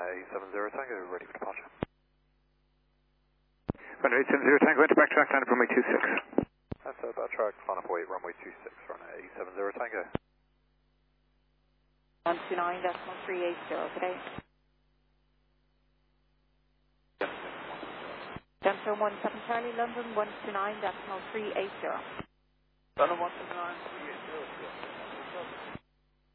A70 Tango, ready for departure. Runway 70 Tango, enter backtrack, line up runway 26. That's backtrack, line up wait, runway 26, runway 70 Tango. 129.380 today. Denver 17 Charlie, London 129.380. London 129.380.